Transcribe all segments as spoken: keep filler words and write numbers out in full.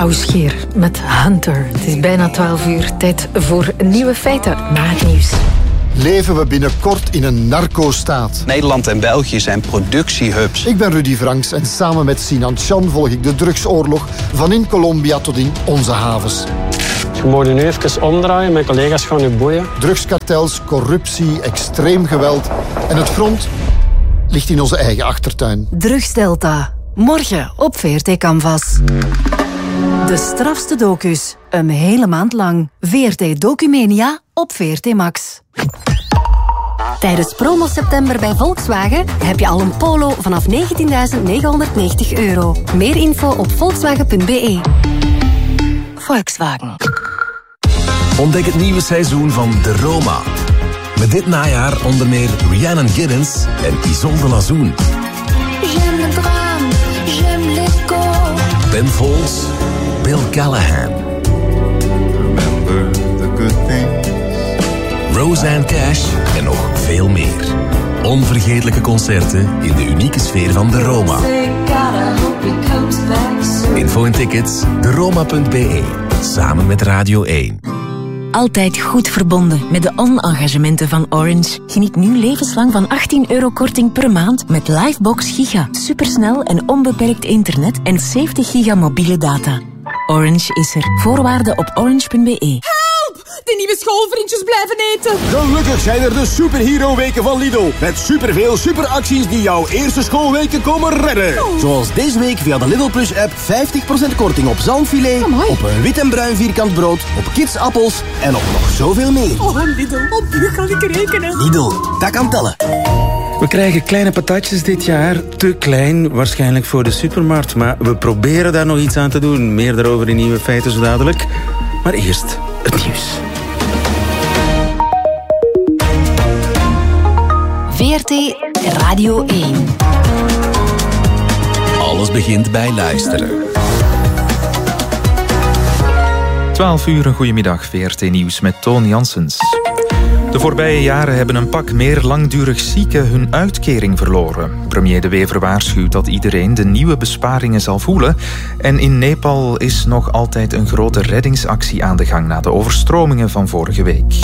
Pauwscheer met Hunter. Het is bijna twaalf uur. Tijd voor nieuwe feiten na het nieuws. Leven we binnenkort in een narco-staat? Nederland en België zijn productiehubs. Ik ben Rudy Franks en samen met Sinan Chan volg ik de drugsoorlog van in Colombia tot in onze havens. Je moet nu even omdraaien, mijn collega's gaan u boeien. Drugskartels, corruptie, extreem geweld en het front ligt in onze eigen achtertuin. Drugsdelta. Morgen op V R T Canvas. De strafste docus. Een hele maand lang. V R T Documania op V R T Max. Tijdens promo september bij Volkswagen heb je al een Polo vanaf negentienduizend negenhonderdnegentig euro. Meer info op volkswagen punt b e. Volkswagen. Ontdek het nieuwe seizoen van De Roma. Met dit najaar onder meer Rhiannon Giddens en Isolde Lazoen. J'aime le drame, j'aime l'écho. Ben Folds, Bill Callahan. Remember the good things. Roseanne Cash en nog veel meer. Onvergetelijke concerten in de unieke sfeer van De Roma. Info en tickets, de roma punt b e. Samen met Radio één. Altijd goed verbonden met de on-engagementen van Orange. Geniet nu levenslang van achttien euro korting per maand met Livebox Giga. Supersnel en onbeperkt internet en zeventig giga mobiele data. Orange is er. Voorwaarden op orange punt b e. De nieuwe schoolvriendjes blijven eten. Gelukkig zijn er de superhero-weken van Lidl. Met superveel superacties die jouw eerste schoolweken komen redden. Oh. Zoals deze week via de Lidl Plus-app vijftig procent korting op zalmfilet, Amai. op een wit en bruin vierkant brood, op kidsappels en op nog zoveel meer. Oh, Lidl, op u kan ik rekenen. Lidl, dat kan tellen. We krijgen kleine patatjes dit jaar. Te klein, waarschijnlijk voor de supermarkt. Maar we proberen daar nog iets aan te doen. Meer daarover in Nieuwe Feiten zo dadelijk. Maar eerst het nieuws. V R T Radio één. Alles begint bij luisteren. twaalf uur, een goedemiddag. V R T Nieuws met Toon Janssens. De voorbije jaren hebben een pak meer langdurig zieken hun uitkering verloren. Premier De Wever waarschuwt dat iedereen de nieuwe besparingen zal voelen. En in Nepal is nog altijd een grote reddingsactie aan de gang na de overstromingen van vorige week.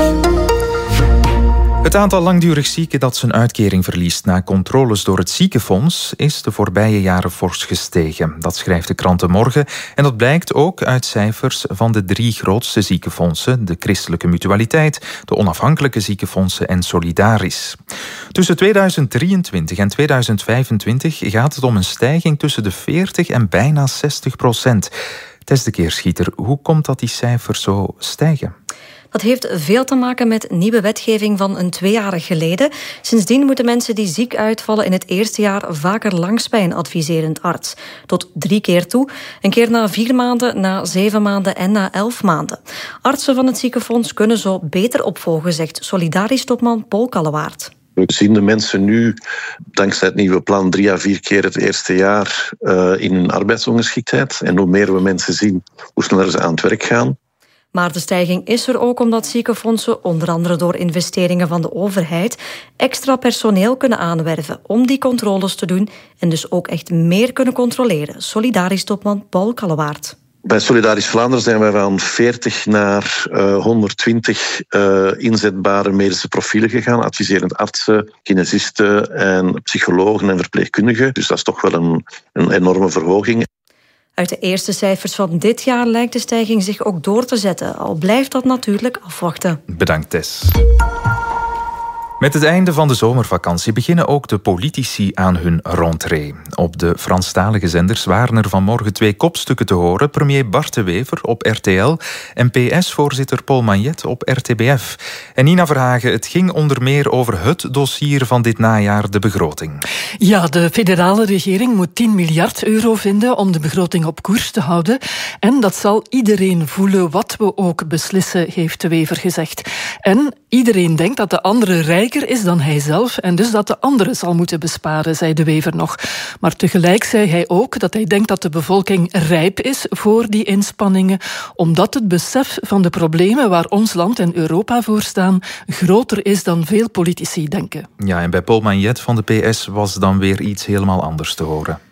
Het aantal langdurig zieken dat zijn uitkering verliest na controles door het ziekenfonds is de voorbije jaren fors gestegen. Dat schrijft de krant De Morgen en dat blijkt ook uit cijfers van de drie grootste ziekenfondsen, de Christelijke Mutualiteit, de Onafhankelijke Ziekenfondsen en Solidaris. Tussen tweeduizend drieëntwintig en tweeduizend vijfentwintig gaat het om een stijging tussen de veertig en bijna zestig procent. Tess de Keerschieter, hoe komt dat die cijfers zo stijgen? Dat heeft veel te maken met nieuwe wetgeving van een twee jaar geleden. Sindsdien moeten mensen die ziek uitvallen in het eerste jaar vaker langs bij een adviserend arts. Tot drie keer toe. Een keer na vier maanden, na zeven maanden en na elf maanden. Artsen van het ziekenfonds kunnen zo beter opvolgen, zegt Solidaris-topman Paul Kallewaard. We zien de mensen nu, dankzij het nieuwe plan, drie à vier keer het eerste jaar uh, in hun arbeidsongeschiktheid. En hoe meer we mensen zien, hoe sneller ze aan het werk gaan. Maar de stijging is er ook omdat ziekenfondsen, onder andere door investeringen van de overheid, extra personeel kunnen aanwerven om die controles te doen en dus ook echt meer kunnen controleren. Solidaris-topman Paul Kallewaard. Bij Solidaris Vlaanderen zijn wij van veertig naar uh, honderdtwintig uh, inzetbare medische profielen gegaan. Adviserend artsen, kinesisten en psychologen en verpleegkundigen. Dus dat is toch wel een, een enorme verhoging. Uit de eerste cijfers van dit jaar lijkt de stijging zich ook door te zetten. Al blijft dat natuurlijk afwachten. Bedankt, Tess. Met het einde van de zomervakantie beginnen ook de politici aan hun rentrée. Op de Franstalige zenders waren er vanmorgen twee kopstukken te horen. Premier Bart De Wever op R T L en P S-voorzitter Paul Magnet op R T B F. En Nina Verhagen, het ging onder meer over het dossier van dit najaar, de begroting. Ja, de federale regering moet tien miljard euro vinden om de begroting op koers te houden. En dat zal iedereen voelen wat we ook beslissen, heeft De Wever gezegd. En iedereen denkt dat de andere rijk is dan hij zelf en dus dat de andere zal moeten besparen, zei De Wever nog. Maar tegelijk zei hij ook dat hij denkt dat de bevolking rijp is voor die inspanningen, omdat het besef van de problemen waar ons land en Europa voor staan groter is dan veel politici denken. Ja, en bij Paul Magnet van de P S was dan weer iets helemaal anders te horen.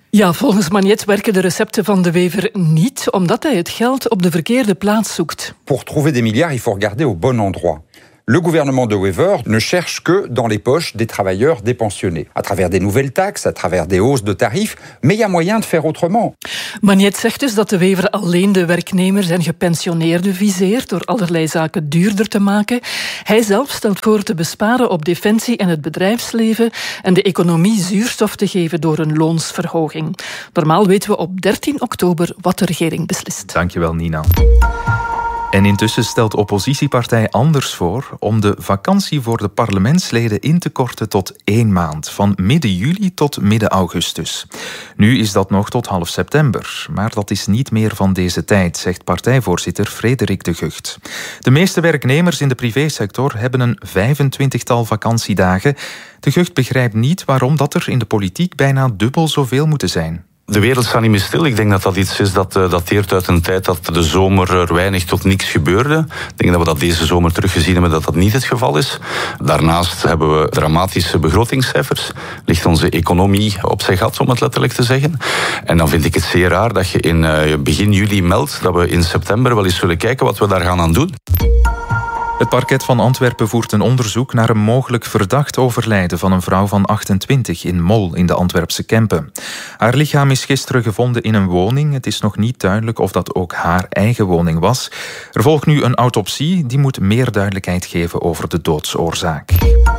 Ja, volgens Magnet werken de recepten van de wever niet, omdat hij het geld op de verkeerde plaats zoekt. Pour trouver des milliards, il faut regarder au bon endroit. Le gouvernement de Wever ne cherche que dans les poches des travailleurs dépensionnés, à travers des nouvelles taxes, à travers des hausses de tarifs, mais il y a moyen de faire autrement. Magnet zegt dus dat de wever alleen de werknemers en gepensioneerden viseert door allerlei zaken duurder te maken. Hij zelf stelt voor te besparen op defensie en het bedrijfsleven en de economie zuurstof te geven door een loonsverhoging. Normaal weten we op dertien oktober wat de regering beslist. Dankjewel, Nina. En intussen stelt oppositiepartij Anders voor om de vakantie voor de parlementsleden in te korten tot één maand, van midden juli tot midden augustus. Nu is dat nog tot half september, maar dat is niet meer van deze tijd, zegt partijvoorzitter Frederik de Gucht. De meeste werknemers in de privésector hebben een vijfentwintigtal vakantiedagen. De Gucht begrijpt niet waarom dat er in de politiek bijna dubbel zoveel moeten zijn. De wereld staat niet meer stil. Ik denk dat dat iets is dat uh, dateert uit een tijd dat de zomer er weinig tot niks gebeurde. Ik denk dat we dat deze zomer teruggezien hebben dat dat niet het geval is. Daarnaast hebben we dramatische begrotingscijfers. Ligt onze economie op zijn gat, om het letterlijk te zeggen. En dan vind ik het zeer raar dat je in uh, begin juli meldt dat we in september wel eens zullen kijken wat we daar gaan aan doen. Het parket van Antwerpen voert een onderzoek naar een mogelijk verdacht overlijden van een vrouw van achtentwintig in Mol in de Antwerpse Kempen. Haar lichaam is gisteren gevonden in een woning. Het is nog niet duidelijk of dat ook haar eigen woning was. Er volgt nu een autopsie, die moet meer duidelijkheid geven over de doodsoorzaak.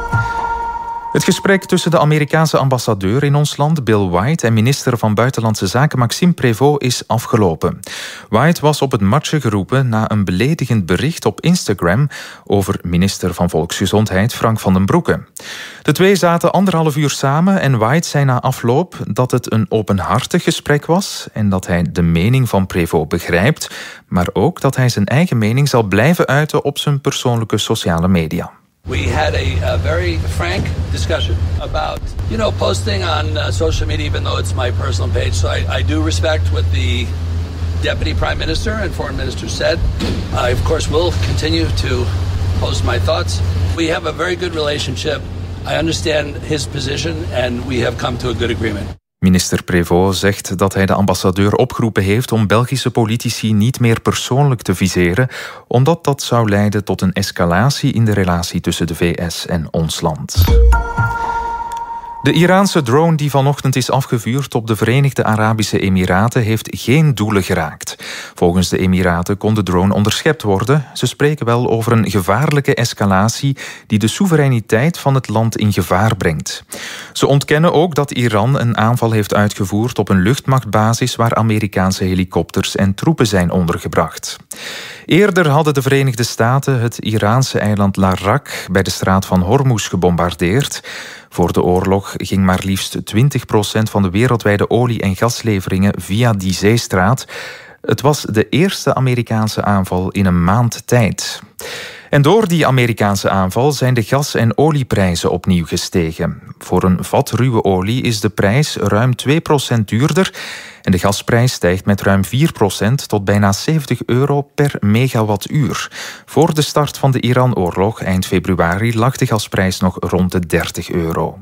Het gesprek tussen de Amerikaanse ambassadeur in ons land, Bill White, en minister van Buitenlandse Zaken Maxime Prévost is afgelopen. White was op het matje geroepen na een beledigend bericht op Instagram over minister van Volksgezondheid Frank van den Broeke. De twee zaten anderhalf uur samen en White zei na afloop dat het een openhartig gesprek was en dat hij de mening van Prévost begrijpt, maar ook dat hij zijn eigen mening zal blijven uiten op zijn persoonlijke sociale media. We had a, a very frank discussion about, you know, posting on uh, social media, even though it's my personal page. So I, I do respect what the Deputy Prime Minister and Foreign Minister said. I, of course, will continue to post my thoughts. We have a very good relationship. I understand his position and we have come to a good agreement. Minister Prévost zegt dat hij de ambassadeur opgeroepen heeft om Belgische politici niet meer persoonlijk te viseren, omdat dat zou leiden tot een escalatie in de relatie tussen de V S en ons land. De Iraanse drone die vanochtend is afgevuurd op de Verenigde Arabische Emiraten heeft geen doelen geraakt. Volgens de Emiraten kon de drone onderschept worden. Ze spreken wel over een gevaarlijke escalatie die de soevereiniteit van het land in gevaar brengt. Ze ontkennen ook dat Iran een aanval heeft uitgevoerd op een luchtmachtbasis waar Amerikaanse helikopters en troepen zijn ondergebracht. Eerder hadden de Verenigde Staten het Iraanse eiland Larak bij de straat van Hormuz gebombardeerd. Voor de oorlog ging maar liefst twintig procent van de wereldwijde olie- en gasleveringen via die zeestraat. Het was de eerste Amerikaanse aanval in een maand tijd. En door die Amerikaanse aanval zijn de gas- en olieprijzen opnieuw gestegen. Voor een vat ruwe olie is de prijs ruim twee procent duurder en de gasprijs stijgt met ruim vier procent tot bijna zeventig euro per megawattuur. Voor de start van de Iran-oorlog eind februari lag de gasprijs nog rond de dertig euro.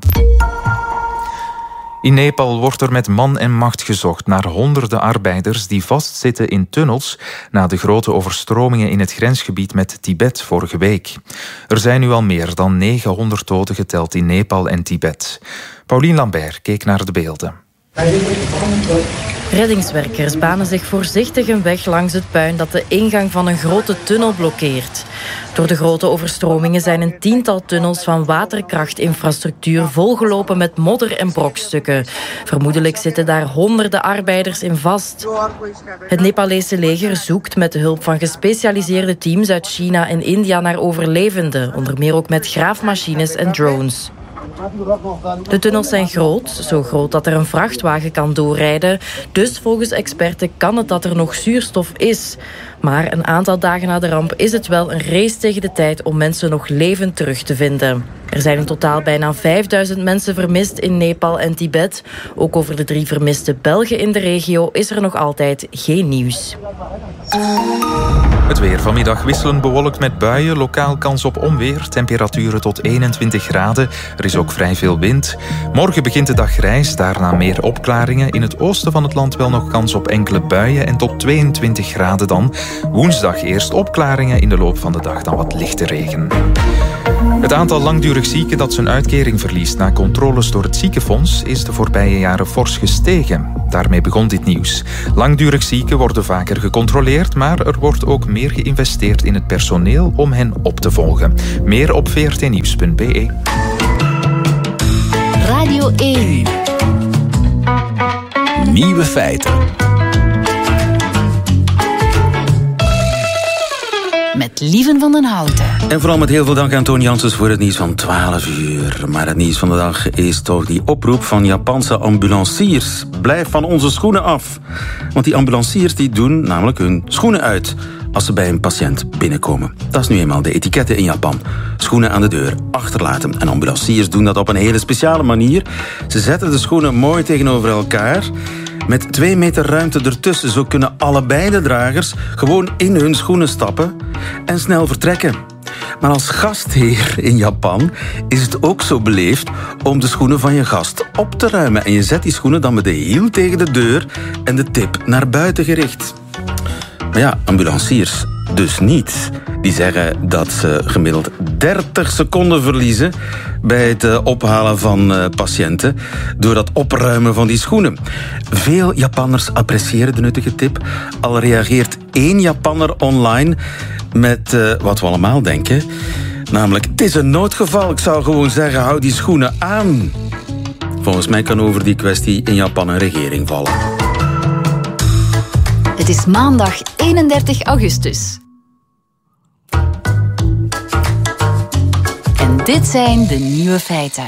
In Nepal wordt er met man en macht gezocht naar honderden arbeiders die vastzitten in tunnels na de grote overstromingen in het grensgebied met Tibet vorige week. Er zijn nu al meer dan negenhonderd doden geteld in Nepal en Tibet. Paulien Lambert keek naar de beelden. Reddingswerkers banen zich voorzichtig een weg langs het puin dat de ingang van een grote tunnel blokkeert. Door de grote overstromingen zijn een tiental tunnels van waterkrachtinfrastructuur volgelopen met modder en brokstukken. Vermoedelijk zitten daar honderden arbeiders in vast. Het Nepalese leger zoekt met de hulp van gespecialiseerde teams uit China en India naar overlevenden, onder meer ook met graafmachines en drones. De tunnels zijn groot, zo groot dat er een vrachtwagen kan doorrijden. Dus volgens experten kan het dat er nog zuurstof is. Maar een aantal dagen na de ramp is het wel een race tegen de tijd om mensen nog levend terug te vinden. Er zijn in totaal bijna vijfduizend mensen vermist in Nepal en Tibet. Ook over de drie vermiste Belgen in de regio is er nog altijd geen nieuws. Het weer vanmiddag wisselend bewolkt met buien, lokaal kans op onweer, temperaturen tot eenentwintig graden. Er is ook vrij veel wind. Morgen begint de dag grijs, daarna meer opklaringen. In het oosten van het land wel nog kans op enkele buien en tot tweeëntwintig graden dan. Woensdag eerst opklaringen, in de loop van de dag dan wat lichte regen. Het aantal langdurig zieken dat zijn uitkering verliest na controles door het ziekenfonds is de voorbije jaren fors gestegen. Daarmee begon dit nieuws. Langdurig zieken worden vaker gecontroleerd, maar er wordt ook meer geïnvesteerd in het personeel om hen op te volgen. Meer op v r t nieuws punt b e. Radio één. Nieuwe feiten. Met Lieven van den Houten. En vooral met heel veel dank aan Toon Janssens voor het nieuws van twaalf uur. Maar het nieuws van de dag is toch die oproep van Japanse ambulanciers. Blijf van onze schoenen af. Want die ambulanciers die doen namelijk hun schoenen uit als ze bij een patiënt binnenkomen. Dat is nu eenmaal de etiketten in Japan. Schoenen aan de deur achterlaten. En ambulanciers doen dat op een hele speciale manier. Ze zetten de schoenen mooi tegenover elkaar, met twee meter ruimte ertussen. Zo kunnen allebei de dragers gewoon in hun schoenen stappen en snel vertrekken. Maar als gastheer in Japan is het ook zo beleefd om de schoenen van je gast op te ruimen. En je zet die schoenen dan met de hiel tegen de deur en de tip naar buiten gericht. Maar ja, ambulanciers dus niet. Die zeggen dat ze gemiddeld dertig seconden verliezen bij het ophalen van patiënten door dat opruimen van die schoenen. Veel Japanners appreciëren de nuttige tip. Al reageert één Japanner online met uh, wat we allemaal denken. Namelijk, het is een noodgeval. Ik zou gewoon zeggen, hou die schoenen aan. Volgens mij kan over die kwestie in Japan een regering vallen. Het is maandag eenendertig augustus. En dit zijn de nieuwe feiten.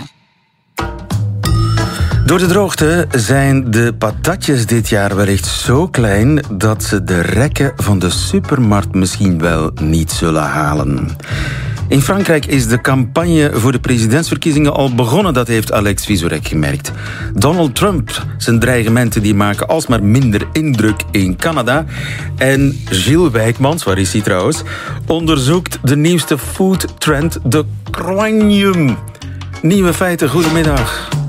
Door de droogte zijn de patatjes dit jaar wellicht zo klein dat ze de rekken van de supermarkt misschien wel niet zullen halen. In Frankrijk is de campagne voor de presidentsverkiezingen al begonnen, dat heeft Alex Vizorek gemerkt. Donald Trump, zijn dreigementen die maken alsmaar minder indruk in Canada. En Gilles Wijkmans, waar is hij trouwens, onderzoekt de nieuwste food trend, de cranium. Nieuwe feiten, goedemiddag.